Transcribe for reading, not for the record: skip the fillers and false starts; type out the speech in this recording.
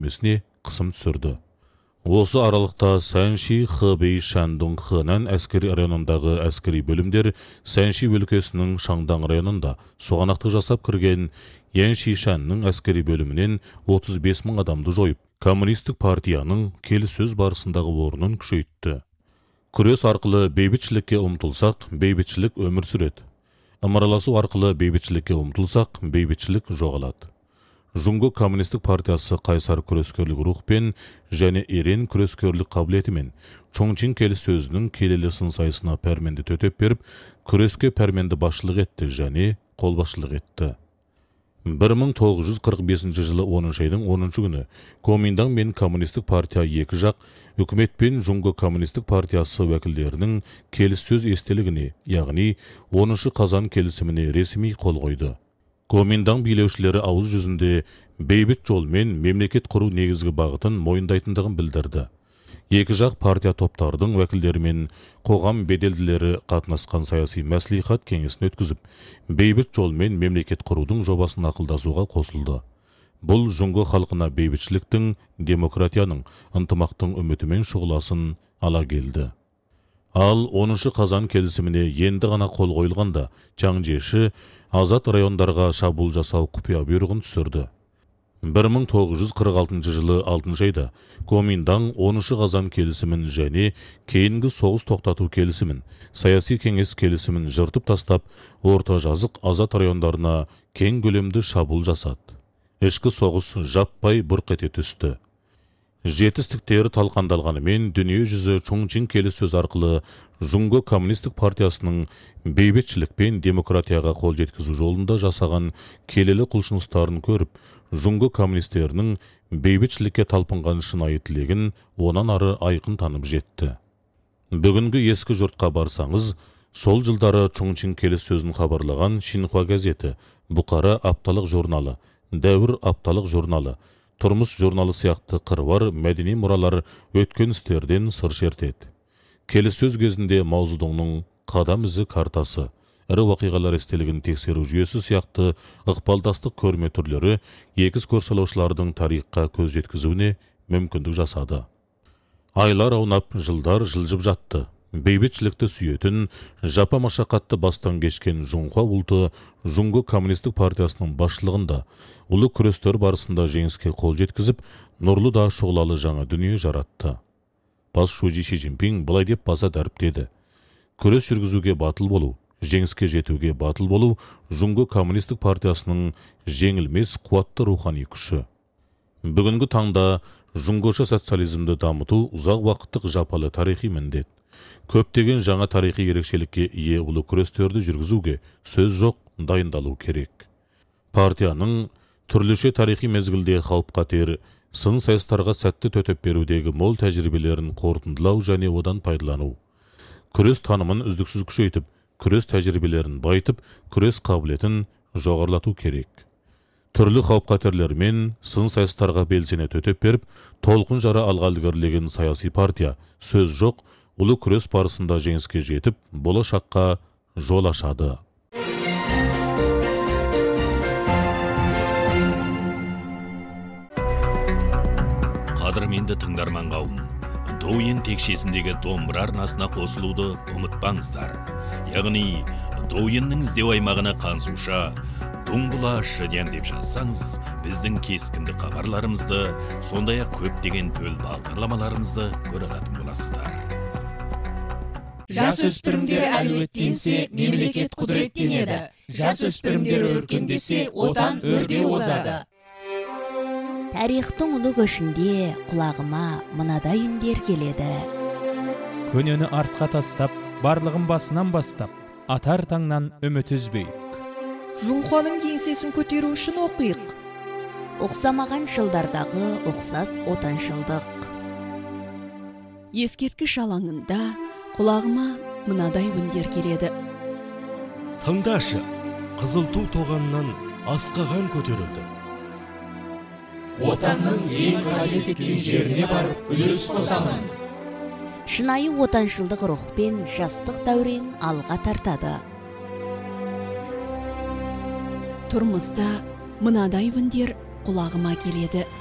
месіне қысым түсірді. Осы аралықта Сәнши Хэбэй Шандун Хэнан әскери районындағы әскери бөлімдер Сәнши өлкесінің Шаңдаң районында соғанақтық жасап кірген Яншишанның әскери бөлімінен 35 мың адамды жойып, коммунистік партияның келіссөз барысындағы орнын күшейтті. Күрес арқылы бейбітшілікке ұмтылсақ, бейбітшілік өмір сүреді. Ымыраласу арқылы бейбітшілікке ұмтылсақ, бейбітшілік жоғалады. Жунго коммунистік партиясы қайсар күрескерлік рухпен және ерен күрескерлік қабілетімен Чоңчин келіссөзінің келелі сын сайысына пәрменді төтеп беріп, күреске пәрменді басшылық етті және қолбасшылық етті. 1945 жылы 10 айдың 10 күні Коминдан мен коммунистік партия екі жақ үкімет пен Жунго коммунистік партиясы вәкілдерінің келіссөз естелігіне, яғни 10 қазан келісіміне ресми қол қойды. Коминдан билеушілері ауыз жүзінде бейбіт жолмен мемлекет құру негізгі бағытын мойындайтындығын білдірді. Екі жақ партия топтардың вәкілдерімен қоғам беделділері қатынасқан саяси мәслихат кеңесін өткізіп, бейбіт жолмен мемлекет құрудың жобасын ақылдасуға қосылды. Бұл Жунго халқына бейбітшіліктің, демократияның, ынтымақтың үмітімен шұғыласын ала келді. Ал 10 қазан келісіміне енді ғана қол қойылғанда Чаңжеші азат райондарға шабуыл жасау құпия бұйрығын түсірді. 1946 жылы 6 айда Коминдан 10 қазан келісімін және кейінгі соғыс тоқтату келісімін, саяси кеңес келісімін жыртып тастап, орта жазық азат райондарына кең көлемді шабуыл жасады. Ішкі соғыс жаппай бұрқ ете түсті. Жетістіктері талқандалғанымен дүние жүзі Чоңчин келіссөз арқылы Жунго коммунистік партиясының бейбітшілік пен демократияға қол жеткізу жолында жасаған келелі құлшыныстарын көріп, Жунго коммунистерінің бейбітшілікке талпынған шынайы тілегін онан ары айқын танып жетті. Бүгінгі ескі жұртқа барсаңыз, сол жылдары Чоңчин келіссөзін хабарлаған Шинхуа газеті, Бұқара апталық журналы, Дәуір апталық журналы, Тұрмыс журналы сияқты қыруар мәдени мұралар өткен істерден сыр шертеді. Келіссөз кезінде Маузудыңның қадам ізі картасы, ірі уақиғалар естелігін тексеру жүйесі сияқты ықпалдастық көрме түрлері егіз көрсалаушылардың тарихқа көз жеткізуіне мүмкіндік жасады. Айлар аунап, жылдар жылжып жатты. Бейбітшілікті сүйетін, жапа машақатты бастан кешкен Жунхуа ұлты Жунго коммунистік партиясының басшылығында ұлы күрестер барысында жеңіске қол жеткізіп, нұрлы да шұғылалы жаңа дүние жаратты. Бас Шужи Ши Цзиньпин былай деп баса дәріптеді: күрес жүргізуге батыл болу, жеңіске жетуге батыл болу Жунго коммунистік партиясының жеңілмес қуатты рухани күші. Бүгінгі таңда Жунгоша социализмді дамыту ұзақ уақыттық жапалы тарихи міндет. Көптеген жаңа тарихи ерекшелікке ие ұлы күрестерді жүргізуге сөз жоқ, дайындалу керек. Партияның түрліше тарихи мезгілде қауіп қатер, сын сайыстарға сәтті төтеп берудегі мол тәжірибелерін қорытындылау және одан пайдалану. Күрес танымын үздіксіз күшейтіп, күрес тәжірибелерін байытып, күрес қабілетін жоғарлату керек. Түрлі қауіп қатерлермен сын сайыстарға белсене төтеп беріп, толқын жара алға ілгерілеген саяси партия сөз жоқ, ұлы күрес барысында жеңіске жетіп, болашаққа жол ашады. Қадірменді тыңдарман қауым, Доуин текшесіндегі домбыра арнасына қосылуды ұмытпаңыздар. Яғни, Доуиннің іздеу аймағына қансуша Дуңбұла шыден деп жазсаңыз, біздің кескінді хабарларымызды, сондай-ақ көптеген төл бағдарламаларымызды көре алатын боласыздар. Жасөспірімдер әлеуеттенсе, мемлекет құдіреттенеді. Жасөспірімдер өркендесе, отан өрге озады. Тарихтың ұлы көшінде құлағыма мынадай үндер келеді. Көнені артқа тастап, барлығын басынан бастап, атар таңнан үміт үзбейік. Жунхуаның еңсесін көтеру үшін оқиық. Оқсамаған жылдардағы оқсас отаншылдық. Ескерткіш алаңында құлағыма мынадай үндер келеді. Тыңдашы, қызыл ту тоғаннан асқаған көтерілді. Отанның ең қажет еткен жеріне барып үлес қосамын. Шынайы отаншылдық рухпен жастық дәурен алға тартады. Тұрмыста мынадай үндер құлағыма келеді.